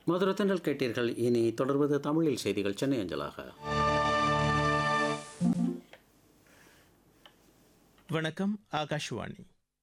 மதுரத்தண்டல் கேட்டீர்கள். இனி தொடர்வது தமிழில் செய்திகள் சென்னை அஞ்சலாக. வணக்கம், ஆகாஷ்வாணி.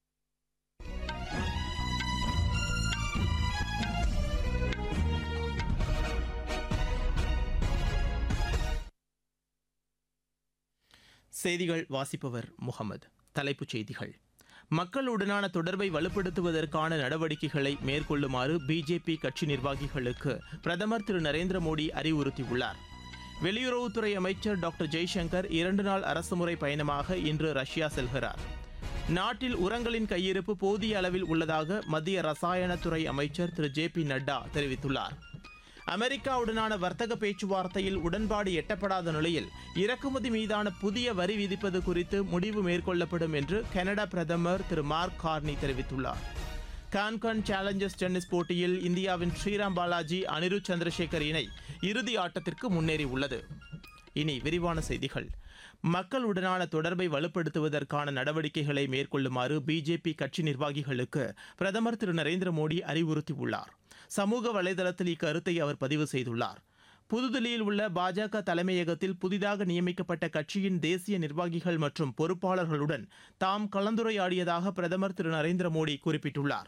செய்திகள் வாசிப்பவர் முகமது. தலைப்புச் செய்திகள். மக்களுடனான தொடர்பை வலுப்படுத்துவதற்கான நடவடிக்கைகளை மேற்கொள்ளுமாறு பிஜேபி கட்சி நிர்வாகிகளுக்கு பிரதமர் திரு நரேந்திர மோடி அறிவுறுத்தியுள்ளார். வெளியுறவுத்துறை அமைச்சர் டாக்டர் ஜெய்சங்கர் 2 நாள் அரசுமுறை பயணமாக இன்று ரஷ்யா செல்கிறார். நாட்டில் உரங்களின் கையிருப்பு போதிய அளவில் உள்ளதாக மத்திய ரசாயனத்துறை அமைச்சர் திரு ஜே.பி. நட்டா தெரிவித்துள்ளார். அமெரிக்காவுடனான வர்த்தக பேச்சுவார்த்தையில் உடன்பாடு எட்டப்படாத நிலையில் இறக்குமதி மீதான புதிய வரி விதிப்பது குறித்து முடிவு மேற்கொள்ளப்படும் என்று கனடா பிரதமர் திரு மார்க் கார்னி தெரிவித்துள்ளார். கான்கான் சேலஞ்சர்ஸ் டென்னிஸ் போட்டியில் இந்தியாவின் ஸ்ரீராம் பாலாஜி அனிருத் சந்திரசேகர் இணை இறுதி ஆட்டத்திற்கு முன்னேறியுள்ளது. இனி விரிவான செய்திகள். மக்களுடனான தொடர்பை வலுப்படுத்துவதற்கான நடவடிக்கைகளை மேற்கொள்ளுமாறு பிஜேபி கட்சி நிர்வாகிகளுக்கு பிரதமர் திரு நரேந்திர மோடி அறிவுறுத்தியுள்ளார். சமூக வலைதளத்தில் இக்கருத்தை அவர் பதிவு செய்துள்ளார். புதுதில்லியில் உள்ள பாஜக தலைமையகத்தில் புதிதாக நியமிக்கப்பட்ட கட்சியின் தேசிய நிர்வாகிகள் மற்றும் பொறுப்பாளர்களுடன் தாம் கலந்துரையாடியதாக பிரதமர் திரு நரேந்திர மோடி குறிப்பிட்டுள்ளார்.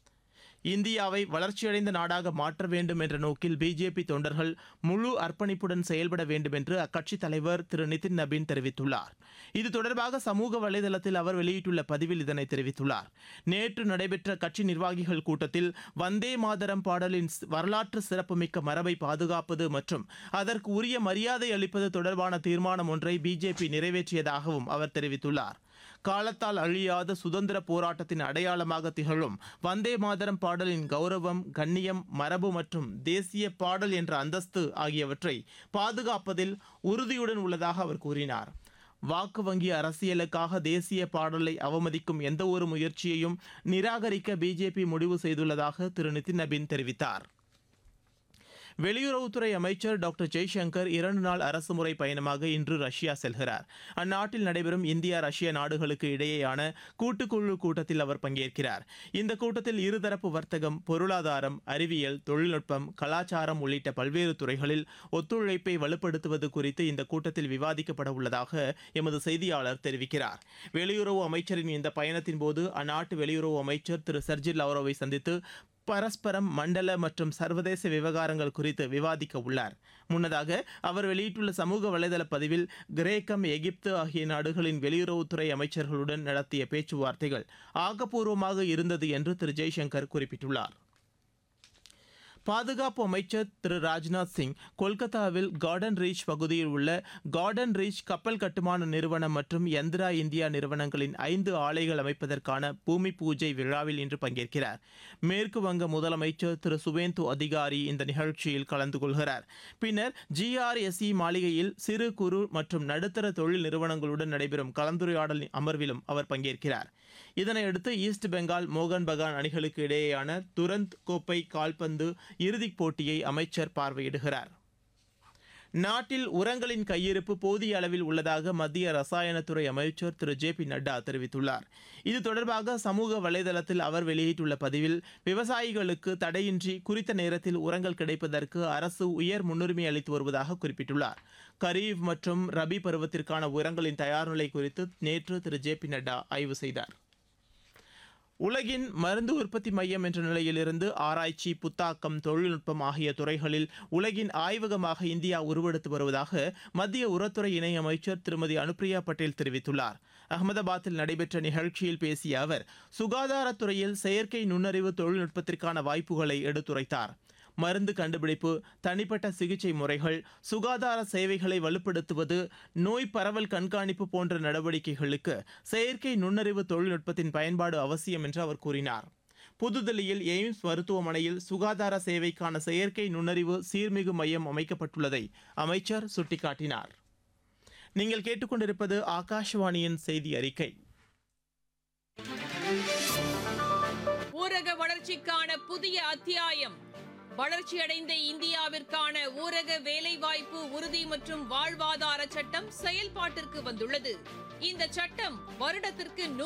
இந்தியாவை வளர்ச்சியடைந்த நாடாக மாற்ற வேண்டும் என்ற நோக்கில் பிஜேபி தொண்டர்கள் முழு அர்ப்பணிப்புடன் செயல்பட வேண்டும் என்று அக்கட்சித் தலைவர் திரு நிதின் நபீன் தெரிவித்துள்ளார். இது தொடர்பாக சமூக வலைதளத்தில் அவர் வெளியிட்டுள்ள பதிவில் இதனை தெரிவித்துள்ளார். நேற்று நடைபெற்ற கட்சி நிர்வாகிகள் கூட்டத்தில் வந்தே மாதரம் பாடலின் வரலாற்று சிறப்புமிக்க மரபை பாதுகாப்பது மற்றும் அதற்கு உரிய மரியாதை அளிப்பது தொடர்பான தீர்மானம் ஒன்றை பிஜேபி நிறைவேற்றியதாகவும் அவர் தெரிவித்துள்ளார். காலத்தால் அழியாத சுதந்திர போராட்டத்தின் அடையாளமாக திகழும் வந்தே மாதரம் பாடலின் கௌரவம், கண்ணியம், மரபு மற்றும் தேசிய பாடல் என்ற அந்தஸ்து ஆகியவற்றை பாதுகாப்பதில் உறுதியுடன் உள்ளதாக அவர் கூறினார். வாக்கு வங்கி அரசியலுக்காக தேசிய பாடலை அவமதிக்கும் எந்தவொரு முயற்சியையும் நிராகரிக்க பிஜேபி முடிவு செய்துள்ளதாக திரு நிதின் நபீன் தெரிவித்தார். வெளியுறவுத்துறை அமைச்சர் டாக்டர் ஜெய்சங்கர் 2 நாள் அரசுமுறை பயணமாக இன்று ரஷ்யா செல்கிறார். அந்நாட்டில் நடைபெறும் இந்தியா ரஷ்யா நாடுகளுக்கு இடையேயான கூட்டுக்குழு கூட்டத்தில் அவர் பங்கேற்கிறார். இந்த கூட்டத்தில் இருதரப்பு வர்த்தகம், பொருளாதாரம், அறிவியல், தொழில்நுட்பம், கலாச்சாரம் உள்ளிட்ட பல்வேறு துறைகளில் ஒத்துழைப்பை வலுப்படுத்துவது குறித்து இந்த கூட்டத்தில் விவாதிக்கப்பட உள்ளதாக எமது செய்தியாளர் தெரிவிக்கிறார். வெளியுறவு அமைச்சரின் இந்த பயணத்தின் போது அந்நாட்டு வெளியுறவு அமைச்சர் திரு செர்ஜி லாவ்ரோவை சந்தித்து பரஸ்பரம், மண்டல மற்றும் சர்வதேச விவகாரங்கள் குறித்து விவாதிக்க உள்ளார். முன்னதாக அவர் வெளியிட்டுள்ள சமூக வலைதள பதிவில் கிரேக்கம், எகிப்து ஆகிய நாடுகளின் வெளியுறவுத்துறை அமைச்சர்களுடன் நடத்திய பேச்சுவார்த்தைகள் ஆக்கப்பூர்வமாக இருந்தது என்று திரு ஜெய்சங்கர் குறிப்பிட்டுள்ளார். பாதுகாப்பு அமைச்சர் திரு ராஜ்நாத் சிங் கொல்கத்தாவில் கார்டன் ரீச் பகுதியில் உள்ள கார்டன் ரீச் கப்பல் கட்டுமான நிறுவனம் மற்றும் யந்திரா இந்தியா நிறுவனங்களின் 5 ஆலைகள் அமைப்பதற்கான பூமி பூஜை விழாவில் இன்று பங்கேற்கிறார். மேற்கு வங்க முதலமைச்சர் திரு சுவேந்து அதிகாரி இந்த நிகழ்ச்சியில் கலந்து கொள்கிறார். பின்னர் GRSE மாளிகையில் சிறு குறு மற்றும் நடுத்தர தொழில் நிறுவனங்களுடன் நடைபெறும் கலந்துரையாடல் அமர்விலும் அவர் பங்கேற்கிறார். இதனையடுத்து ஈஸ்ட் பெங்கால், மோகன் பகான் அணிகளுக்கு இடையேயான துரந்த் கோப்பை கால்பந்து இறுதிப் போட்டியை அமைச்சர் பார்வையிடுகிறார். நாட்டில் உரங்களின் கையிருப்பு போதிய அளவில் உள்ளதாக மத்திய ரசாயனத்துறை அமைச்சர் திரு ஜே.பி. நட்டா தெரிவித்துள்ளார். இது தொடர்பாக சமூக வலைதளத்தில் அவர் வெளியிட்டுள்ள பதிவில் விவசாயிகளுக்கு தடையின்றி குறித்த நேரத்தில் உரங்கள் கிடைப்பதற்கு அரசு உயர் முன்னுரிமை அளித்து வருவதாக குறிப்பிட்டுள்ளார். கரீப் மற்றும் ரபி பருவத்திற்கான உரங்களின் தயார்நிலை குறித்து நேற்று திரு ஜே.பி. நட்டா ஆய்வு செய்தார். உலகின் மருந்து உற்பத்தி மையம் என்ற நிலையிலிருந்து ஆராய்ச்சி, புத்தாக்கம், தொழில்நுட்பம் ஆகிய துறைகளில் உலகின் ஆய்வகமாக இந்தியா உருவெடுத்து வருவதாக மத்திய உரத்துறை இணை அமைச்சர் திருமதி அனுப்பிரியா பட்டேல் தெரிவித்துள்ளார். அகமதாபாத்தில் நடைபெற்ற நிகழ்ச்சியில் பேசிய அவர் சுகாதாரத்துறையில் செயற்கை நுண்ணறிவு தொழில்நுட்பத்திற்கான வாய்ப்புகளை எடுத்துரைத்தார். மருந்து கண்டுபிடிப்பு, தனிப்பட்ட சிகிச்சை முறைகள், சுகாதார சேவைகளை வலுப்படுத்துவது, நோய் பரவல் கண்காணிப்பு போன்ற நடவடிக்கைகளுக்கு செயற்கை நுண்ணறிவு தொழில்நுட்பத்தின் பயன்பாடு அவசியம் என்று அவர் கூறினார். புதுதில்லியில் எய்ம்ஸ் மருத்துவமனையில் சுகாதார சேவைக்கான செயற்கை நுண்ணறிவு சீர்மிகு மையம் அமைக்கப்பட்டுள்ளதை அமைச்சர் சுட்டிக்காட்டினார். நீங்கள் கேட்டுக்கொண்டிருப்பது ஆகாஷவாணியின் செய்தி அறிக்கை. ஊரக வளர்ச்சிக்கான புதிய அத்தியாயம். வளர்ச்சியடைந்த இந்தியாவிற்கான ஊரக வேலைவாய்ப்பு உறுதி மற்றும் வாழ்வாதார சட்டம் செயல்பாட்டிற்கு வந்துள்ளது. இந்த சட்டம் வருடத்திற்கு